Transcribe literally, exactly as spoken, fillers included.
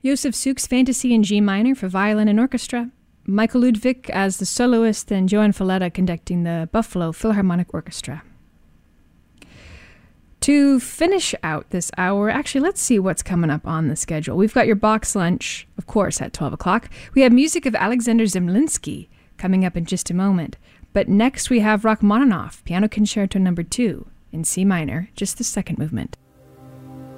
Josef Suk's Fantasy in G minor for violin and orchestra. Michael Ludwig as the soloist and Joan Falletta conducting the Buffalo Philharmonic Orchestra. To finish out this hour, actually, let's see what's coming up on the schedule. We've got your box lunch, of course, at twelve o'clock. We have music of Alexander Zemlinsky coming up in just a moment. But next we have Rachmaninoff, Piano Concerto number two in C minor, just the second movement.